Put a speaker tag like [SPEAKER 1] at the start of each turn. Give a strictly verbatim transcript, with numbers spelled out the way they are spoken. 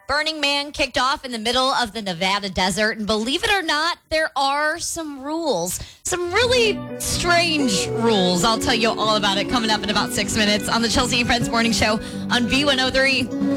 [SPEAKER 1] Burning Man kicked off in the middle of the Nevada desert. And believe it or not, there are some rules. Some really strange rules. I'll tell you all about it coming up in about six minutes on the Chelsea and Friends Morning Show on B one oh three.